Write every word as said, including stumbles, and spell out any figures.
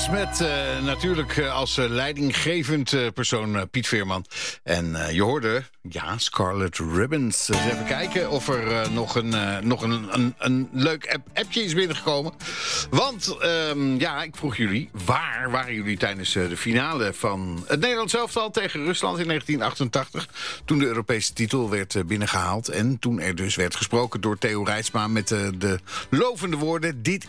met uh, natuurlijk uh, als uh, leidinggevend uh, persoon uh, Piet Veerman. En uh, je hoorde, ja, Scarlet Ribbons. Eens even kijken of er uh, nog, een, uh, nog een, een, een leuk app, appje is binnengekomen. Want, um, ja, ik vroeg jullie, waar waren jullie tijdens uh, de finale van het Nederlands elftal tegen Rusland in negentien achtentachtig... toen de Europese titel werd uh, binnengehaald. En toen er dus werd gesproken door Theo Reitsma met uh, de lovende woorden: dit